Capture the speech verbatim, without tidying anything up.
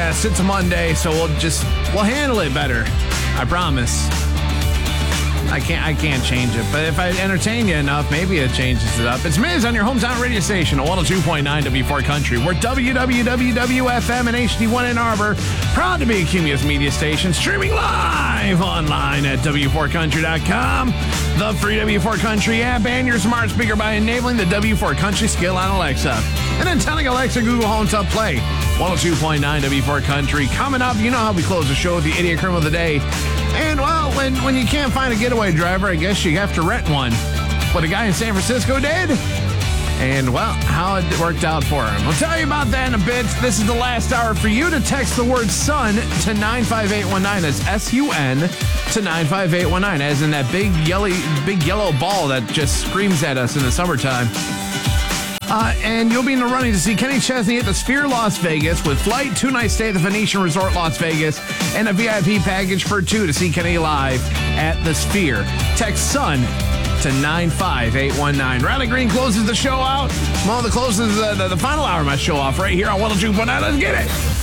Yes, it's a Monday, so we'll just we'll handle it better. I promise. I can't I can't change it, but if I entertain you enough, maybe it changes it up. It's Miz on your hometown radio station, one oh two point nine W four Country. We're W W W F M and H D one Ann Arbor. Proud to be a Cumulus media station, streaming live online at W four country dot com. The free W four Country app and your smart speaker by enabling the W four Country skill on Alexa. And then telling Alexa Google Home to play one oh two point nine W four Country. Coming up, you know how we close the show with the Idiot Criminal of the Day. And, well, when, when you can't find a getaway driver, I guess you have to rent one. What a guy in San Francisco did. And, well, how it worked out for him. I'll tell you about that in a bit. This is the last hour for you to text the word sun to nine five eight one nine. That's S U N to nine five eight one nine, as in that big, yellow, big yellow ball that just screams at us in the summertime. Uh, and you'll be in the running to see Kenny Chesney at the Sphere Las Vegas with flight, two-night stay at the Venetian Resort Las Vegas, and a V I P package for two to see Kenny live at the Sphere. Text SUN to nine five eight one nine. Riley Green closes the show out. Well, the closes uh, the, the final hour of my show off right here on one oh two point nine. Let's get it.